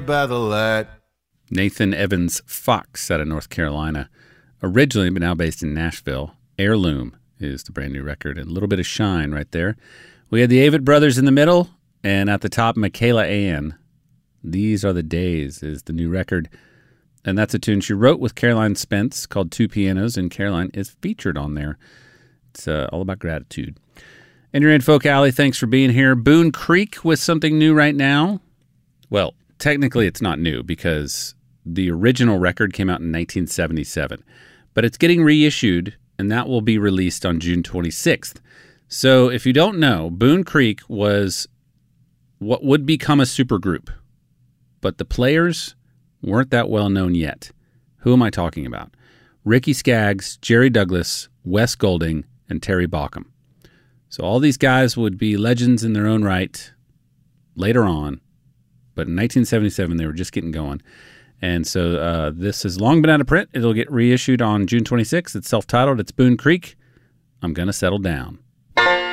by the light. Nathan Evans Fox out of North Carolina. Originally, but now based in Nashville. Heirloom is the brand new record, and a little bit of shine right there. We had the Avett Brothers in the middle, and at the top, Michaela Ann. These Are the Days is the new record, and that's a tune she wrote with Caroline Spence called Two Pianos, and Caroline is featured on there. It's all about gratitude. And you're in Folk Alley. Thanks for being here. Boone Creek with something new right now. Well, technically it's not new because the original record came out in 1977, but it's getting reissued, and that will be released on June 26th. So if you don't know, Boone Creek was what would become a supergroup, but the players weren't that well known yet. Who am I talking about? Ricky Skaggs, Jerry Douglas, Wes Golding, and Terry Baucom. So all these guys would be legends in their own right later on, but in 1977 they were just getting going. And so this has long been out of print. It'll get reissued on June 26th. It's self-titled. It's Boone Creek. I'm Gonna Settle Down.